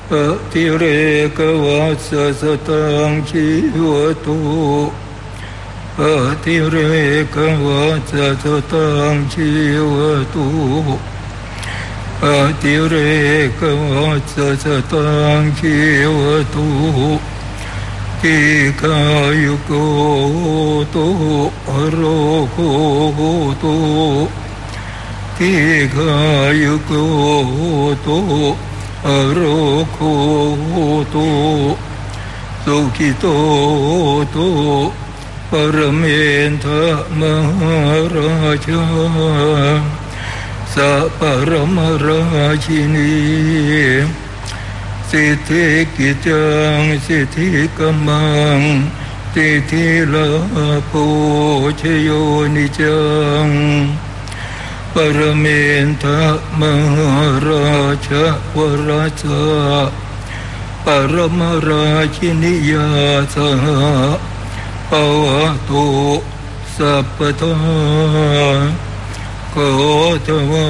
อติเรกวัสสะตังชีวตุอติเรกวัสสะตังชีวตุอติเรกวัสสะตังชีวตุทิฆายุโกโตโรโคโตทิฆายุโกโตโรโคโตสุขิโตโตปรเมนทมหาราชาสัพพรมราชินีสิทธิกิจจังสิทธิกัมมังสิทธิลาโภชโยนิจังปรเมนทมหาราชวราชาปรมราชินียาสหปวะโตสัพพทาขอถวาย